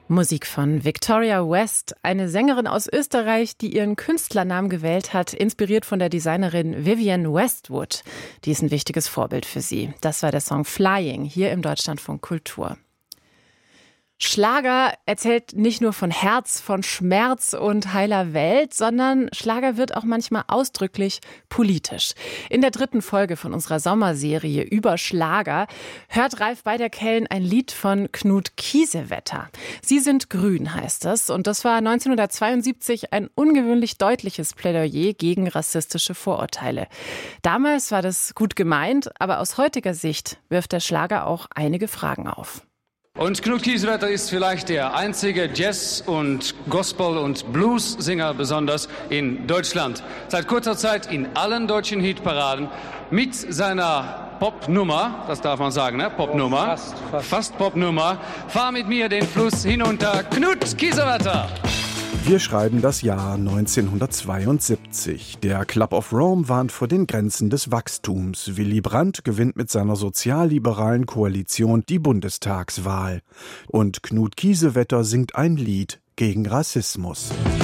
Musik von Victoria West, eine Sängerin aus Österreich, die ihren Künstlernamen gewählt hat, inspiriert von der Designerin Vivienne Westwood. Die ist ein wichtiges Vorbild für sie. Das war der Song Flying hier im Deutschlandfunk Kultur. Schlager erzählt nicht nur von Herz, von Schmerz und heiler Welt, sondern Schlager wird auch manchmal ausdrücklich politisch. In der 3. Folge von unserer Sommerserie über Schlager hört Ralf Beiderkellen ein Lied von Knut Kiesewetter. Sie sind grün, heißt es. Und das war 1972 ein ungewöhnlich deutliches Plädoyer gegen rassistische Vorurteile. Damals war das gut gemeint, aber aus heutiger Sicht wirft der Schlager auch einige Fragen auf. Und Knut Kiesewetter ist vielleicht der einzige Jazz- und Gospel- und Blues-Sänger besonders in Deutschland. Seit kurzer Zeit in allen deutschen Hitparaden mit seiner Popnummer, das darf man sagen, ne? Popnummer, fast Popnummer. Fahr mit mir den Fluss hinunter, Knut Kiesewetter. Wir schreiben das Jahr 1972. Der Club of Rome warnt vor den Grenzen des Wachstums. Willy Brandt gewinnt mit seiner sozialliberalen Koalition die Bundestagswahl. Und Knut Kiesewetter singt ein Lied gegen Rassismus.